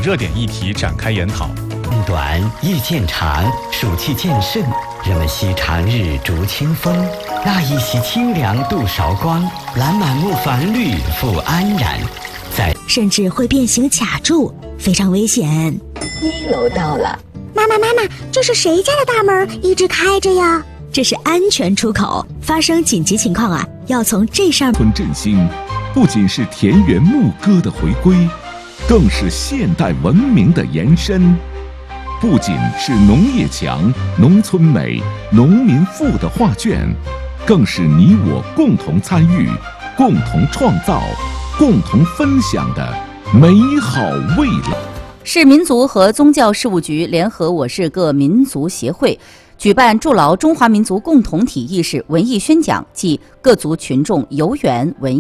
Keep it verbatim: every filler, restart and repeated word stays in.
热点议题展开研讨。 春短益见长，暑气渐盛，人们惜长日逐清风，那一袭清凉度韶光，揽满目繁绿复安然。在甚至会变形卡住，非常危险。 一楼到了。 妈妈妈妈，这是谁家的大门一直开着呀？这是安全出口，发生紧急情况啊，要从这上。 村振兴不仅是田园牧歌的回归，更是现代文明的延伸。不仅是农业强、农村美、农民富的画卷，更是你我共同参与、共同创造、共同分享的美好未来。 市民族和宗教事务局联合我市各民族协会举办筑牢中华民族共同体意识文艺宣讲暨各族群众游园文艺